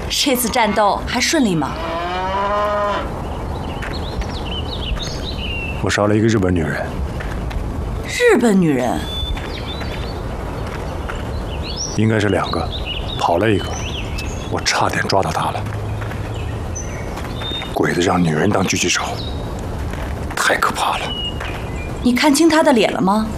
这次战斗还顺利吗？ 我杀了一个日本女人。 日本女人？ 应该是2个，跑了一个，我差点抓到她了。鬼子让女人当狙击手，太可怕了。 你看清她的脸了吗？